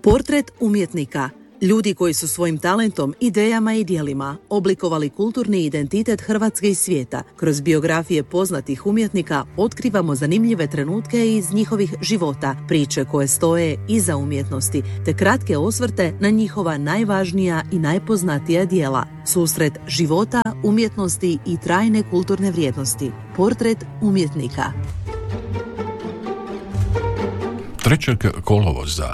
Portret umjetnika. Ljudi koji su svojim talentom, idejama i djelima oblikovali kulturni identitet Hrvatske i svijeta. Kroz biografije poznatih umjetnika otkrivamo zanimljive trenutke iz njihovih života, priče koje stoje iza umjetnosti, te kratke osvrte na njihova najvažnija i najpoznatija djela. Susret života, umjetnosti i trajne kulturne vrijednosti. Portret umjetnika. 3. kolovoza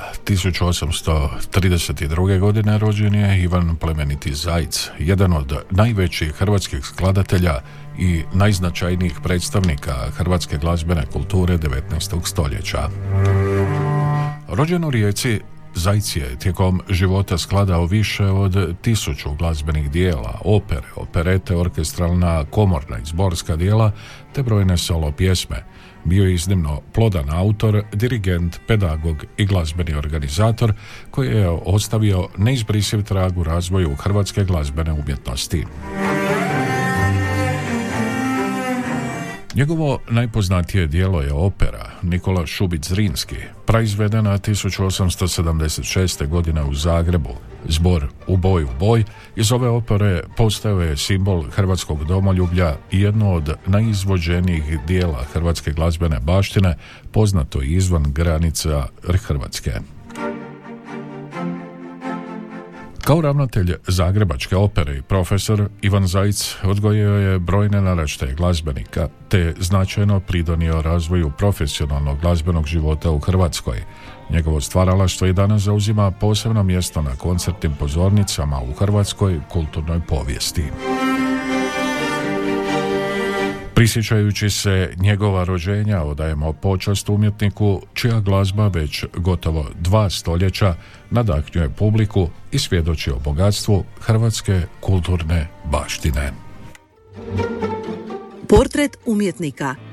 1832. godine rođen je Ivan plemeniti Zajc, jedan od najvećih hrvatskih skladatelja i najznačajnijih predstavnika hrvatske glazbene kulture 19. stoljeća. Rođen u Rijeci, Zajc je tijekom života skladao više od 1000 glazbenih dijela, opere, operete, orkestralna, komorna i zborska dijela te brojne solo pjesme. Bio je iznimno plodan autor, dirigent, pedagog i glazbeni organizator koji je ostavio neizbrisiv trag u razvoju hrvatske glazbene umjetnosti. Njegovo najpoznatije djelo je opera Nikola Šubić Zrinski, proizvedena 1876. godine u Zagrebu. Zbor U boj u boj iz ove opere postao je simbol hrvatskog domoljublja i jedno od najizvođenijih dijela hrvatske glazbene baštine, poznato i izvan granica Hrvatske. Kao ravnatelj Zagrebačke opere i profesor, Ivan Zajc odgojio je brojne naraštaje glazbenika, te značajno pridonio razvoju profesionalnog glazbenog života u Hrvatskoj. Njegovo stvaralaštvo i danas zauzima posebno mjesto na koncertnim pozornicama u hrvatskoj kulturnoj povijesti. Prisjećajući se njegova rođenja, odajemo počast umjetniku čija glazba već gotovo 2 stoljeća nadahnjuje publiku i svjedoči o bogatstvu hrvatske kulturne baštine. Portret umjetnika.